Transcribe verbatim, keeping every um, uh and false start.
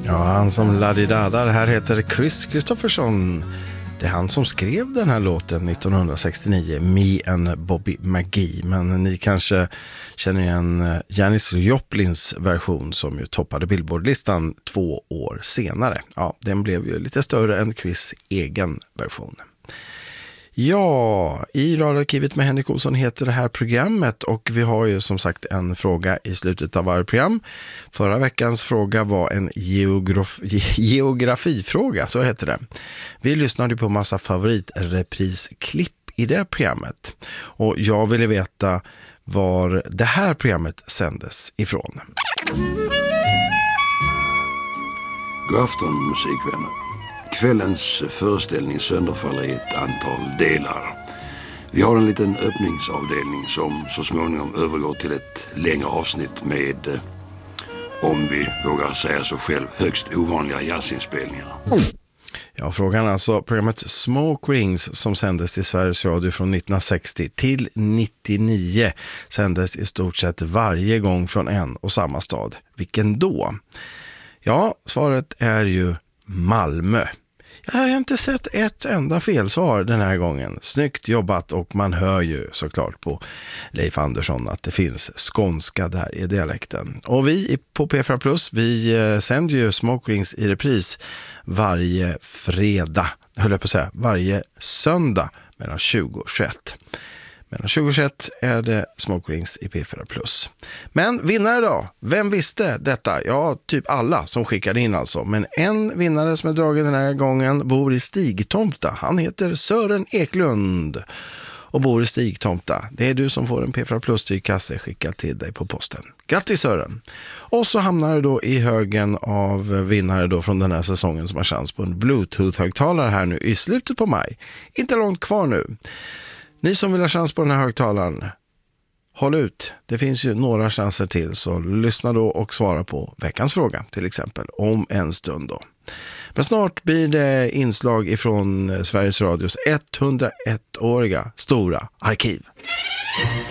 Ja, han som laddidadar här heter Chris Kristofferson. Det är han som skrev den här låten nittonhundrasextionio, Me and Bobby McGee. Men ni kanske känner igen Janis Joplins version som ju toppade Billboardlistan två år senare. Ja, den blev ju lite större än Chris egen version. Ja, i radioarkivet med Henrik Olsson heter det här programmet och vi har ju som sagt en fråga i slutet av varje program. Förra veckans fråga var en geograf- geografifråga, så heter det. Vi lyssnade på massa favoritreprisklipp i det programmet och jag ville veta var det här programmet sändes ifrån. God afton, musikvänner. Kvällens föreställning sönderfaller i ett antal delar. Vi har en liten öppningsavdelning som så småningom övergår till ett längre avsnitt med, om vi vågar säga så själv, högst ovanliga jazzinspelningar. Ja, frågan alltså programmet Smoke Rings som sändes i Sveriges Radio från nittonhundrasextio till nittionio sändes i stort sett varje gång från en och samma stad. Vilken då? Ja, svaret är ju Malmö. Jag har inte sett ett enda felsvar den här gången. Snyggt jobbat och man hör ju såklart på Leif Andersson att det finns skånska där i dialekten. Och vi på P fyra Plus, vi sänder ju Smoke Rings i repris varje fredag, höll jag på att säga, varje söndag mellan tjugo och tjugoett. Mellan tjugo och tjugoett är det Smoke Rings i P fyra Plus. Men vinnare då? Vem visste detta? Ja, typ alla som skickade in alltså. Men en vinnare som är dragen den här gången bor i Stigtomta. Han heter Sören Eklund och bor i Stigtomta. Det är du som får en P fyra Plus-tygkasse skickad till dig på posten. Grattis Sören! Och så hamnar du då i högen av vinnare då från den här säsongen som har chans på en Bluetooth-högtalare här nu i slutet på maj. Inte långt kvar nu. Ni som vill ha chans på den här högtalaren, håll ut. Det finns ju några chanser till, så lyssna då och svara på veckans fråga till exempel om en stund då. Men snart blir det inslag ifrån Sveriges Radios hundraett-åriga stora arkiv.